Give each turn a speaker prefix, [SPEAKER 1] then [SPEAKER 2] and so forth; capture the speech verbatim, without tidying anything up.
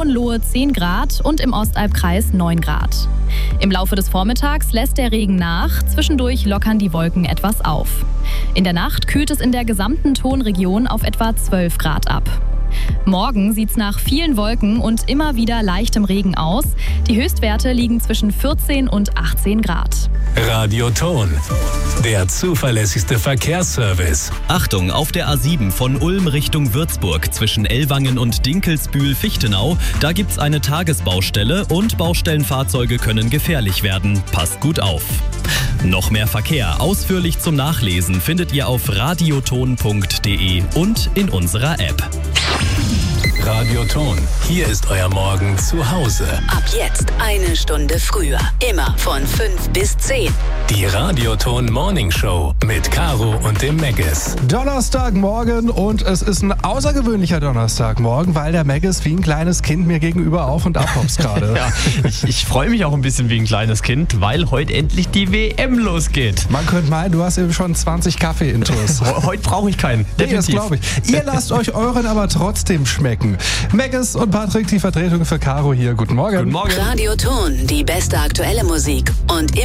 [SPEAKER 1] Hohenlohe zehn Grad und im Ostalbkreis neun Grad. Im Laufe des Vormittags lässt der Regen nach, zwischendurch lockern die Wolken etwas auf. In der Nacht kühlt es in der gesamten Tonregion auf etwa zwölf Grad ab. Morgen sieht's nach vielen Wolken und immer wieder leichtem Regen aus. Die Höchstwerte liegen zwischen vierzehn und achtzehn Grad.
[SPEAKER 2] Radioton, der zuverlässigste Verkehrsservice.
[SPEAKER 3] Achtung, auf der A sieben von Ulm Richtung Würzburg zwischen Ellwangen und Dinkelsbühl-Fichtenau, da gibt's eine Tagesbaustelle und Baustellenfahrzeuge können gefährlich werden. Passt gut auf. Noch mehr Verkehr ausführlich zum Nachlesen findet ihr auf radioton punkt de und in unserer App.
[SPEAKER 2] Radioton, hier ist euer Morgen zu Hause.
[SPEAKER 4] Ab jetzt eine Stunde früher. Immer von fünf bis zehn.
[SPEAKER 2] Die Radioton Morning Show mit Caro und dem Meggis.
[SPEAKER 5] Donnerstagmorgen und es ist ein außergewöhnlicher Donnerstagmorgen, weil der Meggis wie ein kleines Kind mir gegenüber auf und ab hopst gerade.
[SPEAKER 6] Ja, ich, ich freue mich auch ein bisschen wie ein kleines Kind, weil heute endlich die W M losgeht.
[SPEAKER 5] Man könnte meinen, du hast eben schon zwanzig Kaffee-Intos.
[SPEAKER 6] Heute brauche ich keinen.
[SPEAKER 5] Nee, das glaube ich. Ihr lasst euch euren aber trotzdem schmecken. Meggis und Patrick, die Vertretung für Caro hier. Guten Morgen.
[SPEAKER 6] Guten Morgen.
[SPEAKER 4] Radioton, die beste aktuelle Musik und